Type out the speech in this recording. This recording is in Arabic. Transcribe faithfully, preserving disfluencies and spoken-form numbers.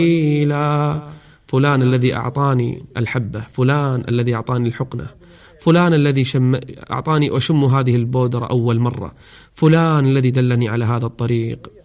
قليلا. فلان الذي أعطاني الحبة، فلان الذي أعطاني الحقنة، فلان الذي شم أعطاني أشم هذه البودرة أول مرة، فلان الذي دلني على هذا الطريق،